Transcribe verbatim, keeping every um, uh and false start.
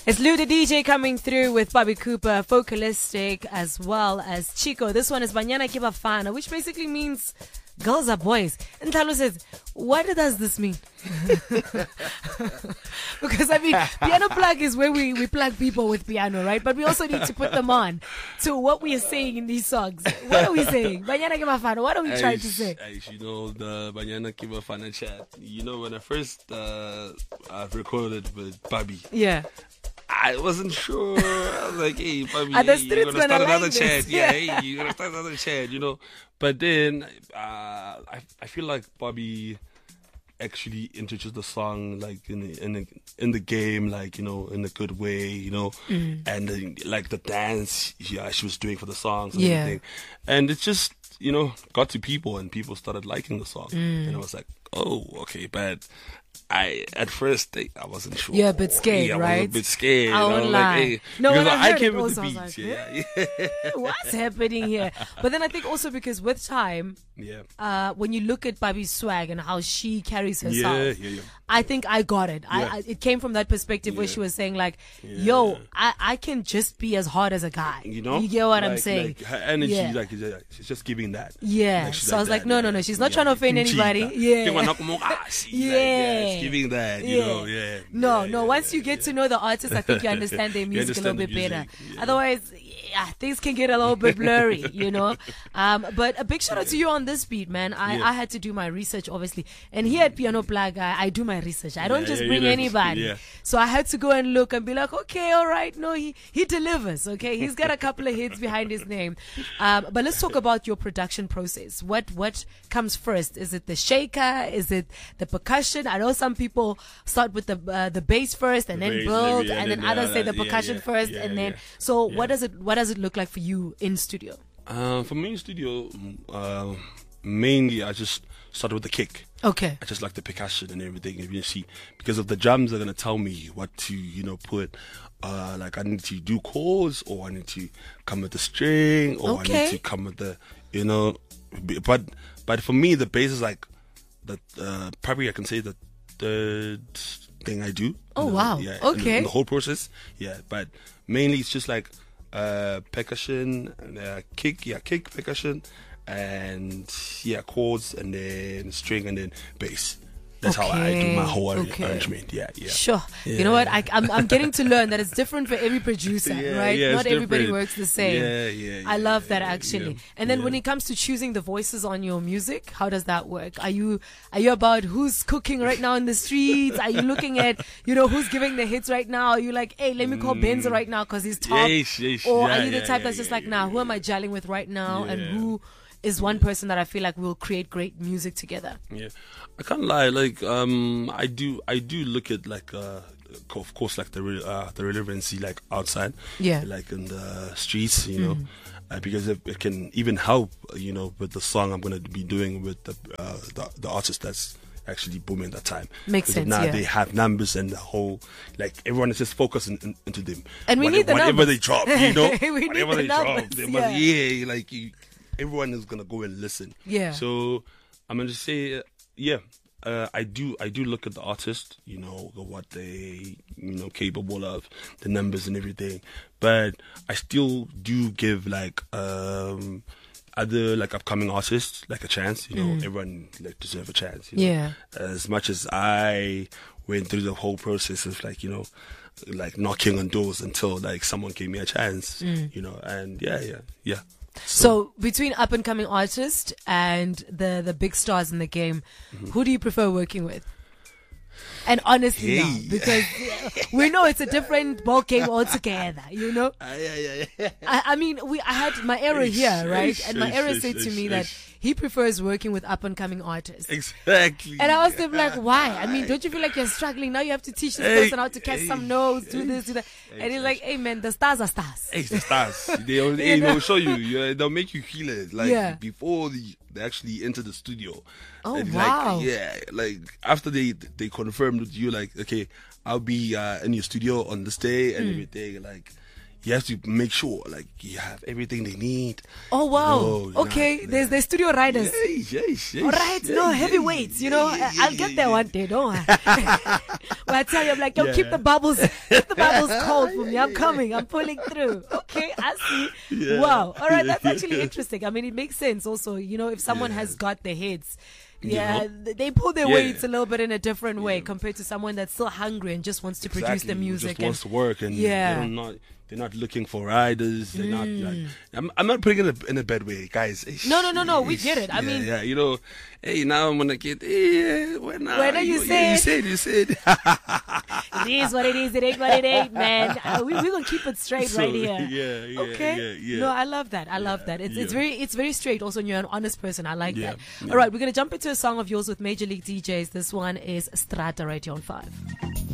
It's Lou the D J coming through with Bobby Cooper, Focalistic, as well as Chico. This one is Banyana Ke Bafana, which basically means girls are boys. And Talo says, what does this mean? Because, I mean, piano plug is where we, we plug people with piano, right? But we also need to put them on to what we are saying in these songs. What are we saying? Banyana Ke Bafana, what are we trying to say? Aish, you know, the Banyana Ke Bafana chat. You know, when I first uh, I've recorded with Bobby. Yeah. I wasn't sure. I was like, hey, Bobby, Are the hey, you're streets gonna gonna start another like chat. this? Yeah, hey, you're gonna start another chat, you know. But then uh, I I feel like Bobby actually introduced the song like in the, in the in the game, like, you know, in a good way, you know, mm. and uh, like the dance, yeah, she was doing for the songs and yeah. everything, and it just, you know, got to people and people started liking the song, mm. and I was like, oh, okay, but I at first I, I wasn't sure. You're a bit scared, yeah, right? I was a bit scared. I won't was lie. Like, hey, no, when I, I heard came it with also, the I beat. was Yeah, like, yeah. what's happening here? But then I think also because with time, yeah. uh, when you look at Bobby's swag and how she carries herself, yeah, yeah, yeah. I think I got it. Yeah. I, I it came from that perspective yeah. where she was saying like, yeah. "Yo, I, I can just be as hard as a guy." You know, you get what like, I'm saying? Like her energy, yeah. like she's just giving that. Yeah. Like, so I was like like, that, no, yeah. no, no. She's not yeah. trying to offend anybody. Yeah. yeah. yeah. yeah. It's giving that. You yeah. know. Yeah. No, yeah, no. yeah, once yeah, you get yeah. to know the artist, I think you understand their music understand a little bit the better. music, yeah. Otherwise, yeah, things can get a little bit blurry, you know. Um, but a big shout out to you on this beat, man. I, yeah. I had to do my research, obviously, and here at Piano Plug, I, I do my research. I don't Yeah, just yeah, bring you know, anybody. yeah. So I had to go and look and be like, okay, all right, no, he he delivers. Okay, he's got a couple of hits behind his name. Um, but let's talk about your production process. What what comes first? Is it the shaker? Is it the percussion? I know some people start with the uh, the bass first and The then bass, build, yeah, and then yeah, others say the yeah, percussion yeah, first, yeah, and then yeah. so Yeah. what does it what does it look like for you in studio? Uh, for me in studio, uh, mainly I just started with the kick. Okay. I just like the percussion and everything. You see, because of the drums are gonna tell me what to, you know, put. Uh, like I need to do chords, or I need to come with the string, or Okay. I need to come with the, you know. But but for me, the bass is like the uh, probably I can say the third thing I do. Oh you know, wow. Yeah. In Okay. the, in the whole process, yeah. But mainly it's just like uh, percussion, and, uh, kick, yeah, kick, percussion, and yeah, chords, and then string, and then bass. That's how I do my whole Okay. arrangement. Yeah, yeah. Sure. Yeah. You know what? I, I'm I'm getting to learn that it's different for every producer, Yeah, right? yeah, Not it's everybody different. works the same. Yeah, yeah, I yeah, love that yeah, actually. yeah, And then yeah. when it comes to choosing the voices on your music, how does that work? Are you are you about who's cooking right now in the streets? Are you looking at, you know, who's giving the hits right now? Are you like, hey, let me call Benzo right now because he's top? Yes, yes, Or yeah, are you the yeah, type yeah, that's just yeah, like, yeah, nah, yeah, who am I gelling with right now, and Yeah. who is one person that I feel like will create great music together? Yeah, I can't lie. Like, um, I do, I do look at like, uh, of course, like the re- uh, the relevancy, like outside, Yeah. like in the streets, you know, uh, because it, it can even help, you know, with the song I'm gonna be doing with the uh, the, the artist that's actually booming at that time. Makes 'Cause sense, Now yeah. they have numbers and the whole, like everyone is just focusing in, into them. And we Whatever- need the whatever numbers. they drop, you know, We need whatever the they drop, numbers, they yeah. must, yeah, like you, everyone is gonna go and listen. Yeah. So I'm gonna say, uh, yeah, uh, I do. I do look at the artist, you know, what they, you know, capable of, the numbers and everything. But I still do give like um, other like upcoming artists like a chance. You know, everyone like deserve a chance. You know? Yeah. As much as I went through the whole process of like, you know, like knocking on doors until like someone gave me a chance. You know, and yeah, yeah, yeah. So between up and coming artists and the the big stars in the game, who do you prefer working with? And honestly, now, Hey. because we know it's a different ball game altogether, you know. Ah, yeah, yeah, yeah. I, I mean, we I had my era Ish, here, right? ish, And my ish, era ish, said to ish, me that ish. he prefers working with up and coming artists. Exactly. And I asked him like, why? I mean, don't you feel like you're struggling now? You have to teach this Hey, person how to catch hey, some notes, do this, do that. And he's like, hey man, the stars are stars. Hey, it's the stars. They, they, they'll show you. Yeah, they'll make you feel it. Like Yeah. before the, they actually enter the studio. Oh, And, wow. Like, yeah, like after they they confirmed with you, like, okay, I'll be uh, in your studio on this day and everything. Like, you have to make sure like you have everything they need. Oh wow. You know, okay, not, there's the studio riders. Yes, yes, yes, All right, yes, no yes, heavyweights. You know, yes, I'll yes, get yes, there yes. one day. Don't worry. But I tell you, I'm like, yo, Yeah. keep the bubbles, keep the bubbles cold for me. I'm coming. I'm pulling through. Okay, I see. Yeah. Wow. All right, that's actually interesting. I mean, it makes sense. Also, you know, if someone Yeah. has got the hits. You Yeah, know? th- they pull their Yeah. weights a little bit in a different way compared to someone that's still hungry and just wants to produce Exactly. the music. Just wants to work, and Yeah. they're not they're not looking for riders. They're not. Like, I'm I'm not putting it in a in a bad way, guys. Ish, No, no, no, no, we ish. get it. I Yeah, mean- yeah, you know, hey, now I'm gonna get. Hey, when, uh, When are you yeah, you said- said, you said. It is what it is. It ain't what it ain't, man. Uh, we, we're gonna keep it straight So, right here. yeah, yeah, Okay. yeah, yeah. No, I love that. I love that. It's it's yeah. very it's very straight. Also, and you're an honest person. I like Yeah, that. yeah. All right, we're gonna jump into a song of yours with Major League D Js. This one is Strata right here on Five.